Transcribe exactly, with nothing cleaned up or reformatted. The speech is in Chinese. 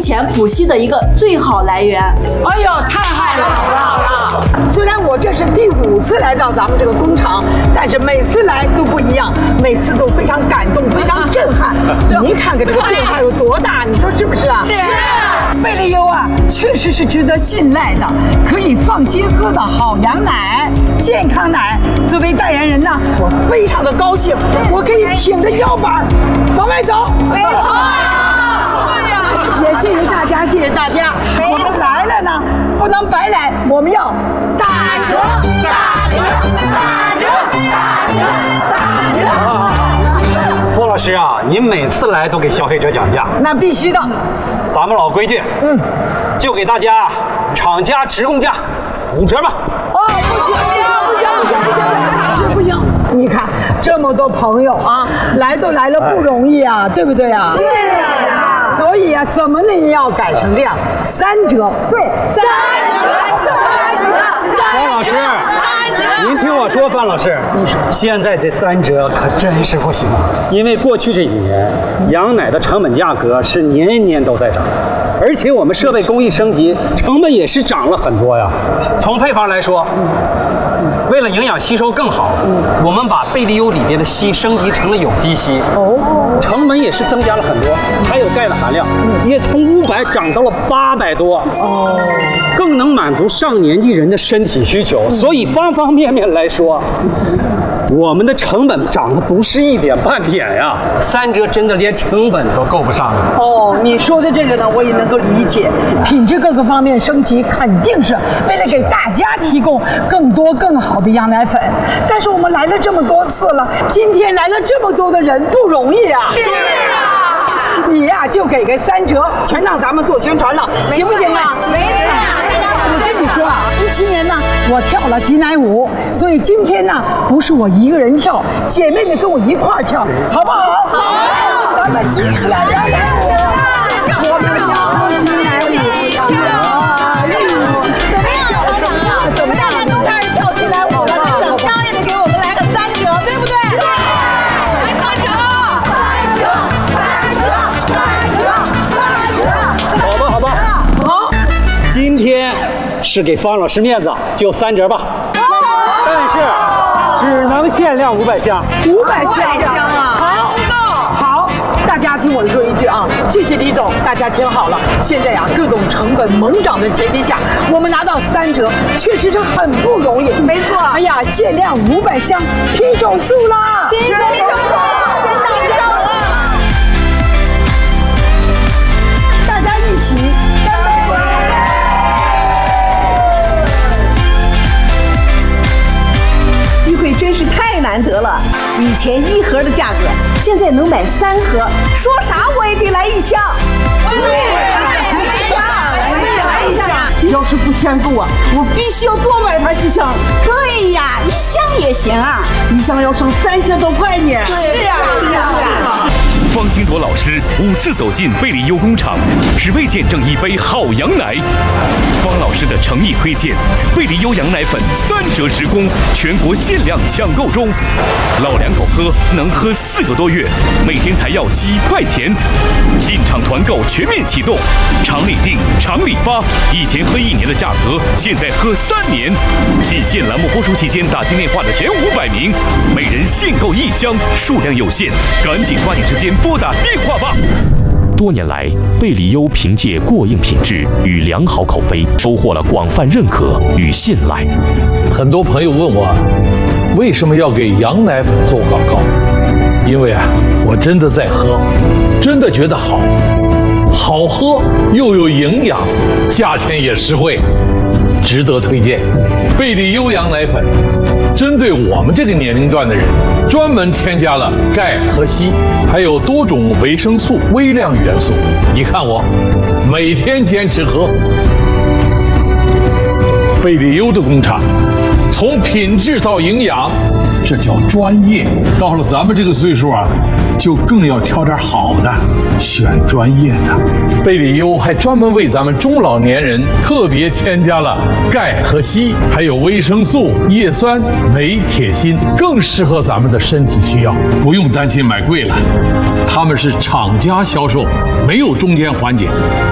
前补硒的一个最好来源。 哎呦，太好了，好了好了！虽然我这是第五次来到咱们这个工厂，但是每次来都不一样，每次都非常感动，非常震撼。您看看这个变化有多大，你说是不是啊？是。贝利优啊，确实是值得信赖的，可以放心喝的好羊奶、健康奶。作为代言人呢，我非常的高兴，我可以挺着腰板往外走。没错。也谢谢大家，谢谢大家。我们来了呢，不能白来，我们要打折，打折，打折，打折，打折。 郭老师啊，您每次来都给消费者讲价， 那必须的。 咱们老规矩，嗯，就给大家厂家直供价五折吧。 哦，不行，不行，不行，不行，不行，你看这么多朋友啊，来都来了不容易啊，对不对啊？是啊。所以啊，怎么呢也要改成这样，三折。对，三折，三折， 范老师，您听我说，范老师，你说现在这三折可真是不行啊，因为过去这几年羊奶的成本价格是年年都在涨，而且我们设备工艺升级，成本也是涨了很多呀。从配方来说，为了营养吸收更好，我们把贝利优里边的硒升级成了有机硒，哦，成本也是增加了很多，还有钙的含量也从五百涨到了八百多，哦，更能满足上年纪人的身体需求。所以方方面面来说，我们的成本涨的不是一点半点呀，三折真的连成本都够不上了。 哦，你说的这个呢，我也能够理解，品质各个方面升级，肯定是为了给大家提供更多更好的羊奶粉。但是我们来了这么多次了，今天来了这么多的人，不容易啊。是啊，你呀、啊、就给个三折，全让咱们做宣传了，行不行啊？没事。我跟你说啊，一七年呢，我跳了挤奶舞，所以今天呢，不是我一个人跳，姐妹们跟我一块儿跳，好不好？好，咱们挤起来羊奶舞，我们跳挤奶舞， 怎么样，老板啊？怎么大家都开始跳起来舞了？这厂商也得给我们来个三折，对不对？对，来三折，三折，三折，三折，三折。 好吧，好吧， 好。 今天是给方老师面子，就三折吧。但是只能限量五百箱。 五百箱啊！好，好，大家听我说一句啊，谢谢李总，大家听好了。现在呀、啊，各种成本猛涨的前提下，我们拿到三折，确实是很不容易。没错。哎呀，限量五百箱，拼手速啦！拼手速了，拼手速了！大家一起干杯！ 机会真是太难得了，以前一盒的价格，现在能买三盒，说啥我也得来一箱。对，来一箱，我也来一箱。 要是不嫌够啊，我必须要多买它几箱。 对呀，一箱也行啊， 一箱要省三千多块呢。 是啊，是啊，是啊。 方金铎老师五次走进贝利优工厂，只为见证一杯好羊奶。方老师的诚意推荐，贝利优羊奶粉三折直供，全国限量抢购中。老两口喝能喝四个多月，每天才要几块钱。进场团购全面启动，厂里订，厂里发。以前喝一年的价格，现在喝三年。仅限栏目播出期间打进电话的前五百名，每人限购一箱，数量有限，赶紧抓紧时间拨打电话吧。 多年来，贝利优凭借过硬品质与良好口碑，收获了广泛认可与信赖。 很多朋友问我，为什么要给羊奶粉做广告？因为啊，我真的在喝，真的觉得好，好喝又有营养，价钱也实惠，值得推荐。贝利优羊奶粉针对我们这个年龄段的人，专门添加了钙和硒，还有多种维生素、微量元素。你看我每天坚持喝。贝利优的工厂，从品质到营养，这叫专业。到了咱们这个岁数啊，就更要挑点好的，选专业的。贝利优还专门为咱们中老年人特别添加了钙和硒，还有维生素、叶酸、镁、铁、锌，更适合咱们的身体需要，不用担心买贵了。他们是厂家销售，没有中间环节。